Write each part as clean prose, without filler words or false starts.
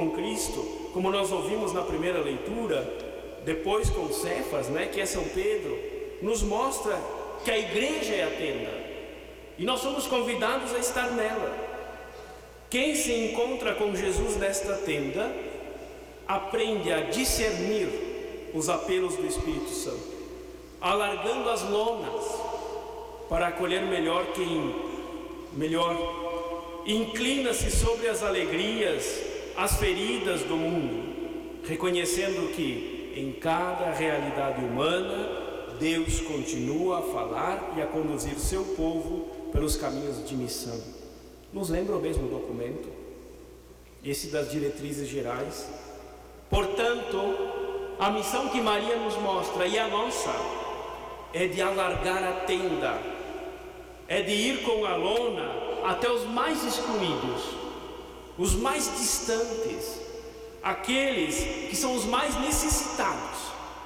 com Cristo, como nós ouvimos na primeira leitura, depois com Cefas, que é São Pedro, nos mostra que a igreja é a tenda, e nós somos convidados a estar nela. Quem se encontra com Jesus nesta tenda, aprende a discernir os apelos do Espírito Santo, alargando as lonas para acolher melhor quem melhor, inclina-se sobre as alegrias, as feridas do mundo, reconhecendo que em cada realidade humana Deus continua a falar e a conduzir seu povo pelos caminhos de missão. Nos lembra o mesmo documento, esse das diretrizes gerais. Portanto, a missão que Maria nos mostra, e a nossa, é de alargar a tenda, é de ir com a lona até os mais excluídos, os mais distantes, aqueles que são os mais necessitados.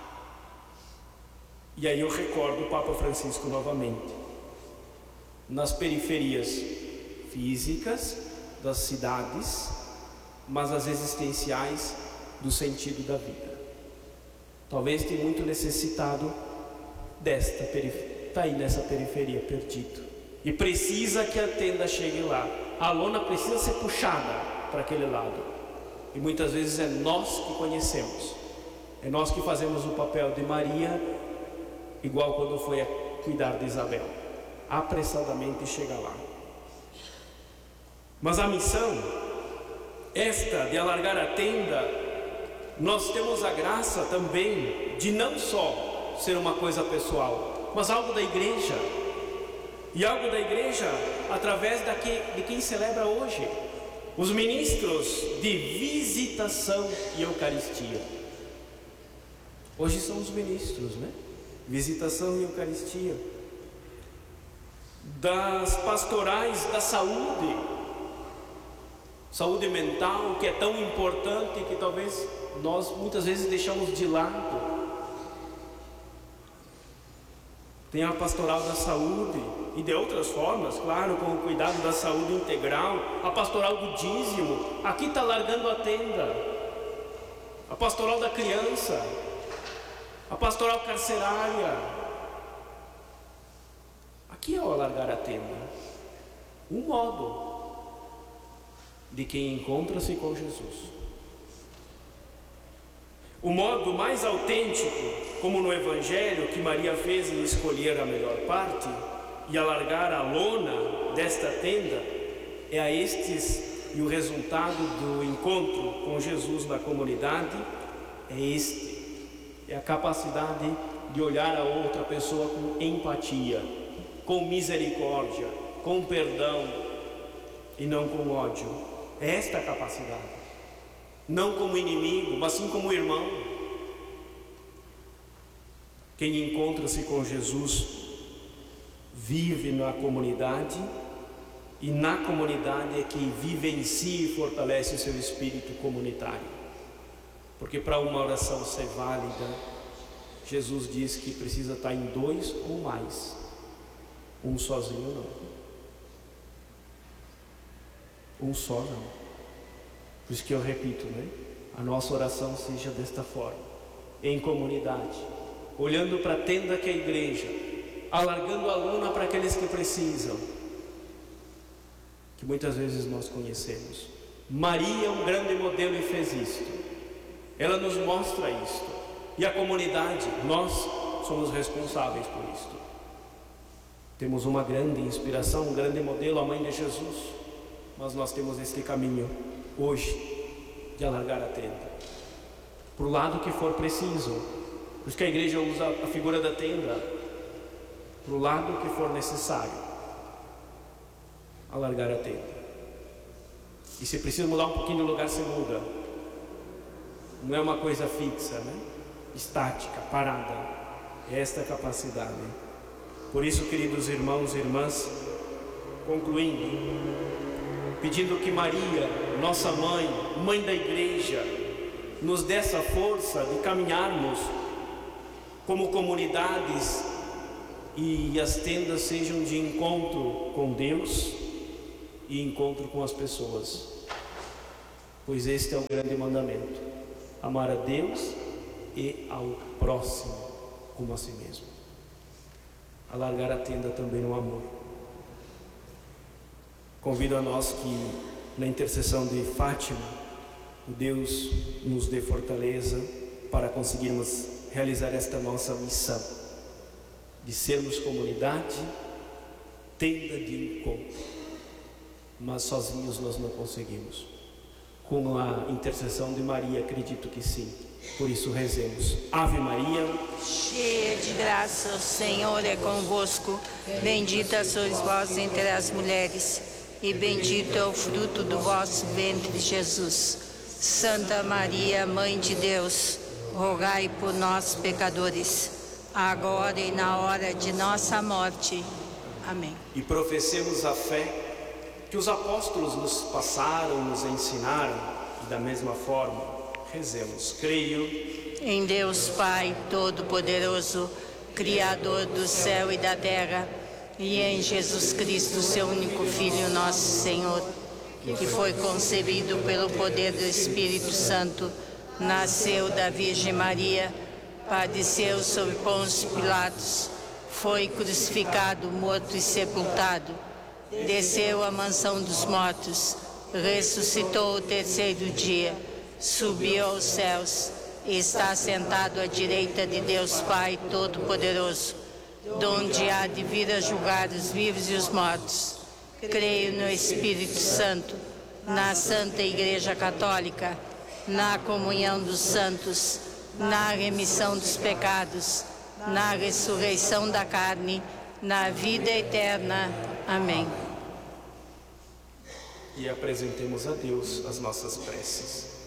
E aí eu recordo o Papa Francisco novamente, nas periferias físicas das cidades, mas as existenciais do sentido da vida. Talvez tenha muito necessitado desta periferia, está aí nessa periferia perdido, e precisa que a tenda chegue lá. A lona precisa ser puxada para aquele lado, e muitas vezes é nós que conhecemos, é nós que fazemos o papel de Maria, igual quando foi a cuidar de Isabel, apressadamente chega lá. Mas a missão, esta de alargar a tenda, nós temos a graça também de não só ser uma coisa pessoal, mas algo da igreja, e algo da igreja através de quem celebra hoje, os ministros de visitação e Eucaristia. Hoje são os ministros, Visitação e Eucaristia, das pastorais da saúde mental, que é tão importante, que talvez nós muitas vezes deixamos de lado. Tem a pastoral da saúde, e de outras formas, claro, com o cuidado da saúde integral, a pastoral do dízimo, aqui está largando a tenda, a pastoral da criança, a pastoral carcerária. Aqui é o alargar a tenda, um modo de quem encontra-se com Jesus. O modo mais autêntico, como no Evangelho, que Maria fez em escolher a melhor parte e alargar a lona desta tenda, é a estes, e o resultado do encontro com Jesus na comunidade é este. É a capacidade de olhar a outra pessoa com empatia, com misericórdia, com perdão e não com ódio. É esta a capacidade. Não como inimigo, mas sim como irmão. Quem encontra-se com Jesus vive na comunidade, e na comunidade é quem vivencia e fortalece o seu espírito comunitário. Porque para uma oração ser válida, Jesus diz que precisa estar em 2 ou mais, um sozinho não, um só não. Por isso que eu repito, a nossa oração seja desta forma, em comunidade, olhando para a tenda que é a igreja, alargando a lona para aqueles que precisam, que muitas vezes nós conhecemos. Maria é um grande modelo e fez isto. Ela nos mostra isto, e a comunidade, nós somos responsáveis por isto. Temos uma grande inspiração, um grande modelo, a mãe de Jesus, mas nós temos este caminho hoje de alargar a tenda para o lado que for preciso. Por isso que a igreja usa a figura da tenda, para o lado que for necessário, alargar a tenda. E se precisa mudar um pouquinho de lugar, se muda. Não é uma coisa fixa, estática, parada. É esta capacidade. Por isso, queridos irmãos e irmãs, concluindo, pedindo que Maria, nossa mãe, mãe da igreja, nos dê essa força de caminharmos como comunidades, e as tendas sejam de encontro com Deus e encontro com as pessoas. pois este é o grande mandamento: amar a Deus e ao próximo como a si mesmo. Alargar a tenda também no amor. Convido a nós que, na intercessão de Fátima, o Deus nos dê fortaleza para conseguirmos realizar esta nossa missão de sermos comunidade, tenda de encontro. Mas sozinhos nós não conseguimos. Com a intercessão de Maria, acredito que sim. Por isso rezemos. Ave Maria, cheia de graça, o Senhor é convosco. Bendita sois vós entre as mulheres, e bendito é o fruto do vosso ventre, Jesus. Santa Maria, Mãe de Deus, rogai por nós, pecadores, agora e na hora de nossa morte. Amém. E professemos a fé que os apóstolos nos passaram, nos ensinaram, e da mesma forma, rezemos. Creio em Deus Pai Todo-Poderoso, Criador do céu e da terra, e em Jesus Cristo, seu único Filho, nosso Senhor, que foi concebido pelo poder do Espírito Santo, nasceu da Virgem Maria, padeceu sob Pôncio Pilatos, foi crucificado, morto e sepultado, desceu à mansão dos mortos, ressuscitou o terceiro dia, subiu aos céus, e está sentado à direita de Deus Pai Todo-Poderoso, donde há de vir a julgar os vivos e os mortos. Creio no Espírito Santo, na Santa Igreja Católica, na comunhão dos santos, na remissão dos pecados, na ressurreição da carne, na vida eterna. Amém. E apresentemos a Deus as nossas preces.